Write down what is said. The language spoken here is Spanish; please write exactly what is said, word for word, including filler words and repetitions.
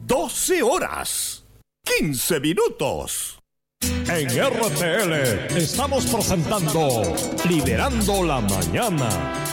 doce horas, quince minutos. En R T L estamos presentando Liderando la Mañana.